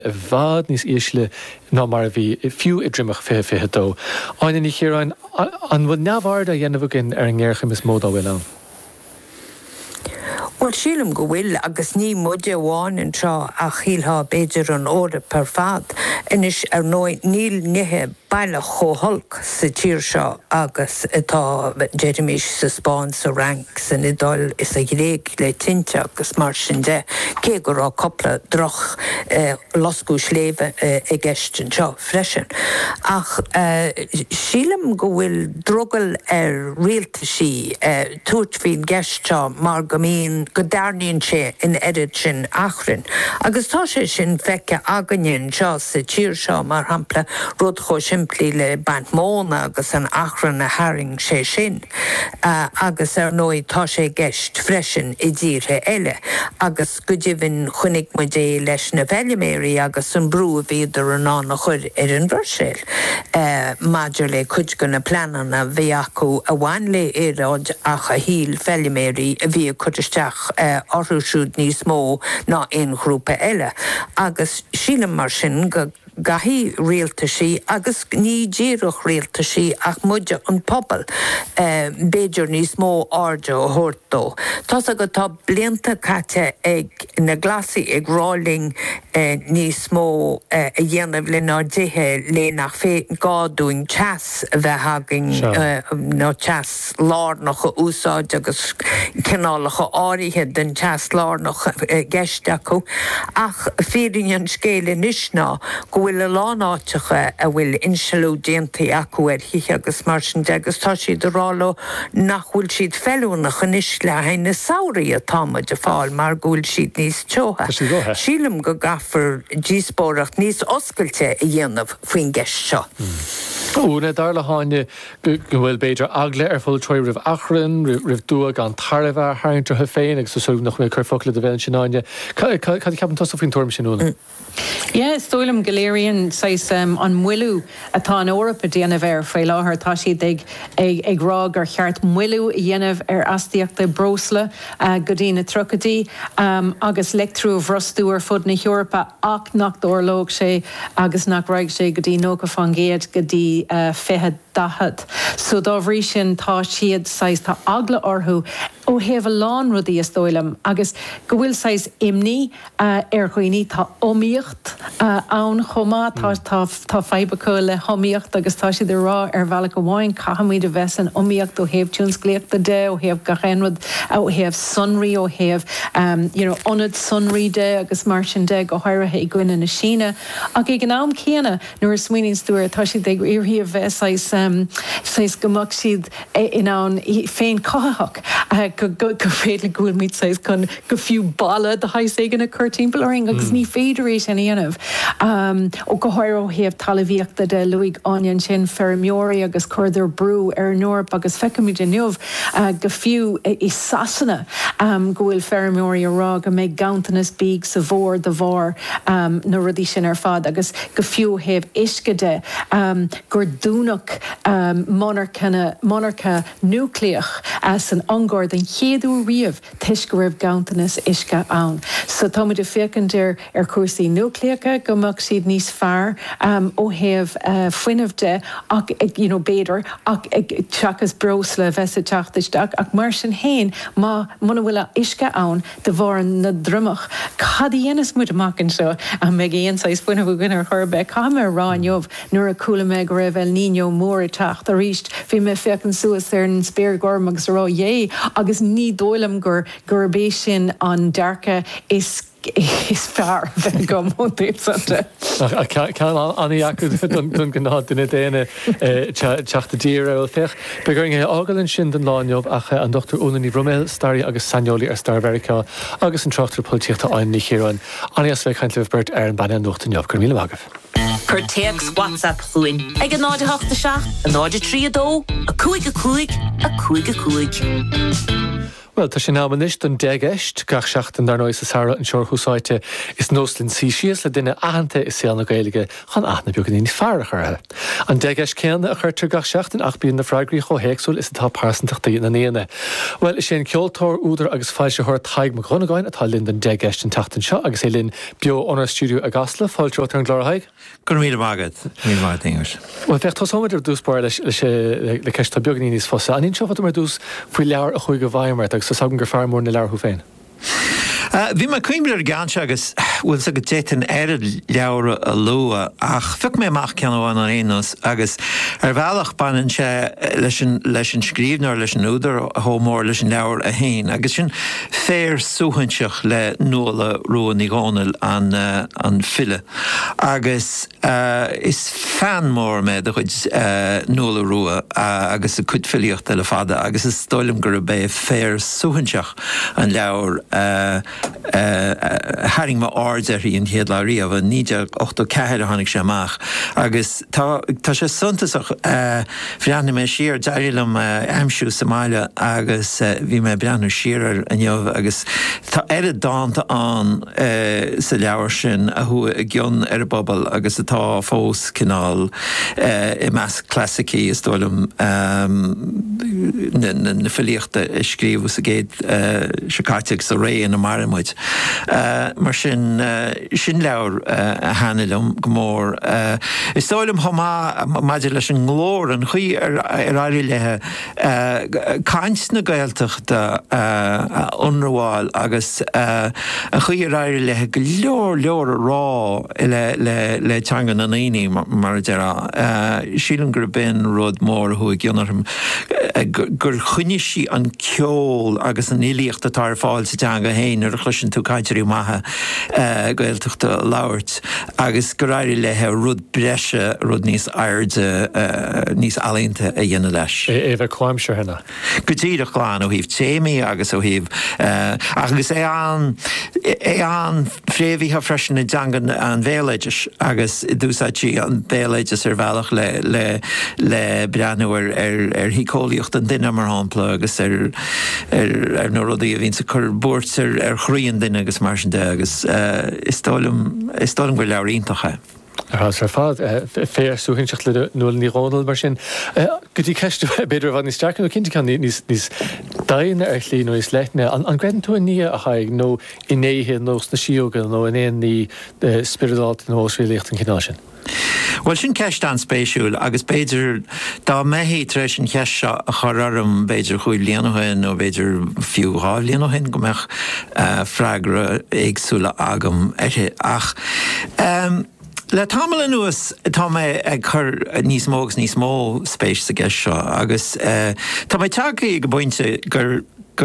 bhd níos ísle ná mar bhí fiú I ddrimach fé dó. Áine ní chéráin an bhfuil neamhhard a dhéanamh cinn ar an ggéirchim is mód á bhfuil an. Wel sílim go bhfuil agus ní muide bháin an seo a chiiltha beidir an óra per fad. Inis ar nóid níl nithe bailach chomholc sa tír seo agus atá Jeremy's sa Spáin sa rank san idol is a gréig le tinte agus mar sin de cé go rá coppla droch loscú sléve I gceist an seo freisin. Ach sílim go bhfuil drogal ar rialtasaí tuairt bhín gceist seo mar go mín go darníonn sé in erid sin achrann. Agus tá sé sin feice againn seo sa tír seo mar hampla rud chó siimplí le bant móna agus an achrann na haring sé sin. Agus ar nóid tá sé gceist freisin I ddíre eile. Agus go dibhinn chunig mu dé leis na bheiliméirí agus an brú a bhíidir an ná chur ar an bhirséil. Maidir le chuid go na planana bhí acu a bhain le éráid ach a híl bheiliméirí a bhí chuisteach orthúsúd níos mó ná in grúpa eile. Agus sílim mar sin go gahí rialtasaí agus ní ddíireach rialtasaí ach muide an pobal beidir níos mó áde ó thuirtó. Tás a go tá blianta caite ag na glasaí ag ráling níos mó a dhéanamh le ná dithe le nach fé gáúin teas bheith hagin nó teas lárnach a úsáid agus cinálacha áirithe den teas lárnach gceiste acu. Ach féiríonn scéile nisná go bhfuil a lánáteacha a bhfuil insealú déantaí acu ar hithe agus mar sin de agus tá siad rála nach bhfuil siad feúnach an is le hain na saoirí atá de fáil mar gúil siad níos teotha. Sílim go gafar díospóireacht níos oscailte a dhéanamh faoin gceist seo. Úna dar le háine go bhfuil beidir agla ar fáil troi rih achrann, rih dúa gan taribh haintrathe féin agus sú nach mé chur focail a bhéin sináine. Cad ceapan tosa faoin tuaim sinúna? Yeah, stoilm Galerian says an mwilu atá an Europa déanamh ar fé láthair tá siad ag rá gur cheart mwilu dhéanamh ar astaíochta brosla go dtí na trocadí agus lectrú bhrostú ar fud na Europa ach nach dórlóg sé agus nach raig sé go dtí nóga fan géad go dtí fethe dahad. So dá bhrí sin tá siad sais tá agla orthú ó heh lán rudí is stoilm agus go bhfuil sais imní ar chuoine tá omíocht ann chomá tá feibeacha le homíocht agus tá siad rá ar bhealach go bháin caihamid a bheits an omíocht ó hebh túnscléachta de ó hebh gachéanrad ó hebh sunraí ó hebh onad sunraí de agus mar sin de go háirithe I gcuine na Síne. Ag ag an am céanna nuair smuoininn stúir tá siad ag iarthaí a bheith sais gomach siad in an féin cáthach go féad le gúil míid sais chun go fiú balla de hais éigen na curtímpel oring agus ní féidiréis an dhéanamh. Ó go háir ó hebh talíochta de luigh áin sin fermióí agus chuidir brú ar Nórp agus feicimid inniuh go fiú I sasanna go bhfuil fermióí ará go méid gaantanas bíg sa bhór de bhór na rudí sin ar fad agus go fiú hebh iscede gur dúnach monarcha núcleach as an angor den chéadú riamh tuis go raibh gaantanas isce ann. So táid a fécindir ar cuasaí núcleacha gomach siad níos fearr ó hebh fuinmh de ach béidir ach teachas brosla bheitsa teachtaisteach ach mar sin héin má muna bhfuil isce ann de bhar na drumach. Cad dhéanas muid amach an seo a mé géonáis fuinmh go gine churbe cáimar ráinmh nuair a coolla me go raibh El Niño mór techt a ríist bhí me fecinn suas ar an spéir gormagus rá dhé agus ní dóilm gur béis sin an dearcha is fear bheith go mótaíte. Cean aní acu dun gná duine déine teachta dír ar fech. Beguring ágalann sin den láinmh acha an Dr. Unaní Bromel Starry agus Sanjoli ar Star America agus an trochttar políochta ain ní chéráin. Anías bheith chaint lebert ar an banna nuachta neamh gur míle agah. Cur teags WhatsApp chuin ag an náide 87, an náide 32, a 55, a 55. Well, tá sin námanis don deist gach seachtain dar nóis Sara an seoir húsáite is nóslinn síisias le duine ahananta is séanna gaelige chan aithna beag ní fearachar. An deist céanna a chuirtar gach seachtain ach bíon na freigraí chohéagsúil is atá pásantach daí na néana. Well, is sé ceoltóir údar agus fáilte thuir taig mo chunagain atá linn den deist an tatan seo agus é linn bio onar stúdiú a gasla fáilteo an glórahaig. Gur mí mágad mí. Well, fecht thosáidir dúspáir le ceist tá beag níos fosa. Anín seo mar dús faoi leabhar a chuig go bhaimar agus sa sagan gur fear mór na leabhar féin. Bhí mar cuimbre ar ganse agus bhfuil sa go détain airad leabhar a lua ach fuic mé amach ceanháin an rénos agus ar bhealach banan se leis an scríbnar leis an údar thómór leis an leabhar a hain agus sin fér súhanseach le nuala ruan i gánal an fille agus is fan mór me de chuid nuala rua agus a chud filiocht le fada agus is stoilm gur bé fér súhanseach an leabhar haring ma áidir íon héad le riamh a níide 8 ceithre tháinig sé amach agus tá sé suntasach bhreanna mé siar deirilm aimsú Somália agus bhí mé breanú siar aniuh agus tá éad dáanta an sa leabhar sin a thu a gcionn ar a bobbal agus atá fós cinál i meas classicí is dóilm na filiochta scríomh sa géad sekáiteach sa ré in mar mar sin leabhar a hanilm gomór. Is dóilm thomá maidir leis an glór an chuí ar airí lethe caint na gaeltach de unrháil agus an chuí ar airí lethe go leor rá le teangan an aoní mar deará. Sílan gur bin rud mór thu gionarm gur chuineisí an ceol agus an ílíocht atá ar fáil sa teanga héin ar chluisin tú caiitirí maithe gaeltachta labhairt agus go raibh lethe rud breise rud níos airde níos alínta a dhéanana leis. Bheith chláimseir hena. Go dtíad a chláán ó híh téimi agus ó híh agus é an fréomhíthe freisin na deangan an bhéileidir agus dúsátí an bhéileidir ar bhealach le breanúir ar hícóíocht an duine mar hápla agus ar nó rudaí a bhíonn sa chur búirt ar chríonn duine agus mar sin de agus is dóilm go leabhar iontacha. Ar fad fér súhinseach le nuail ní rónal mar sin. Go dtí ceiste beidir bhá níos dearcan ó cinnte níos daine ar chlí nó is leithne an greidan tú ní a chaig nó inéhe nós na sióga nó in éon ní spiridált nó osríocht an cinná sin. Well, sin ceist an spéisiúil agus beidir dá méhí treéis sin ceist a chararm beidir chuí líanahain nó beidir fiúá líanahain go meach freigra éagsúla agam éthe ach. Le tamala nuas tá mé ag chur níos mógus níos mó spéis sa gceist seo agus tá mé teagaí go buinte gur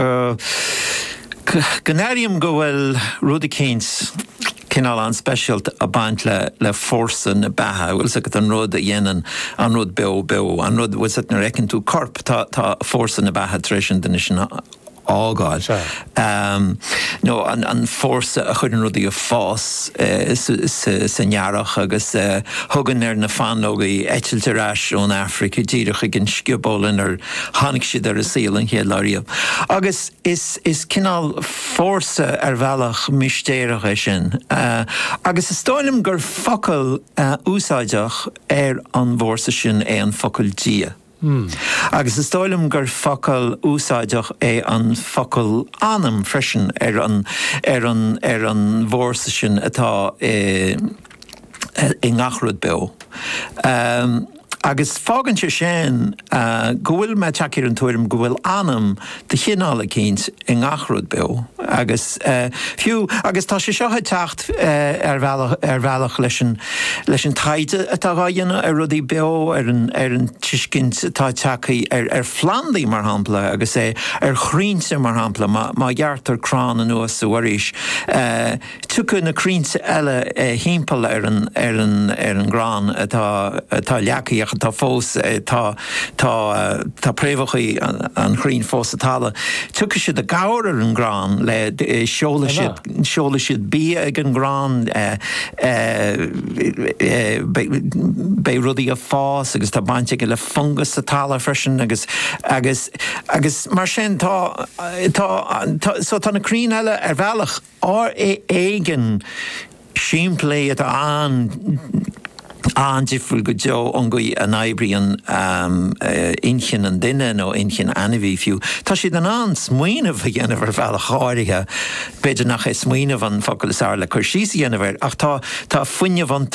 gnéirim go bhfuil rudí céins cinál an speisialt a baint le fórsa na bethe bhfuil sa an rud a dhéanaan an rud be an rud bhfuil na recinn tú corp tá fórsa na bethe treéis sin duine sin ágáil. No an fórsa a chuidir rudí a fás sa nearach agus thugann ar na fanógaí eitiiltarráis ón Africa díirech ag an sciobólinn ar tháinig siad ar a síl an chéad láiríomh. Agus is cinál fórsa ar bhealach mistéireach é sin. Agus is stoilm gur focail úsáideach ar an bhórsa sin é an focail dia. Agus is stoilm gur focail úsáideach é an focail anam freisin ar an bhórsa sin atá i ngachrúd beo. Agus fágann sé sin go bhfuil me teacair an tuairim go bhfuil anam de chinál a cíns i ngachrúd beo. Agus fiú agus tá sé seo teacht ar bhealach leis an taide atá dhéanana ar rudí beo ar an tuiscint tá teacaí ar Flandaí mar hampla agus é ar chríonsa mar hampla má dheartar crán an nuas sa bharis. Tucha na críonsa eile hímpel ar an grán atá leacaíocht tá fós tá préfachaí an chrín fós atá. Tucha siad a gáir an grán le seola siad bí ag an grán bei rudí a fás agus tá bainte go le fungus atá freisin agus mar sin tá na crín eile ar bhealach éigen siimplé an difriúil go deo an go an éibrion inchin an duine nó inchin anhí fiú. Tá siad an smuoineh a dhéanamh ar bhealach cháirithe, beidir nach é smuoineh an focail is le chuirsí dhéanamh ach tá fuinneamh an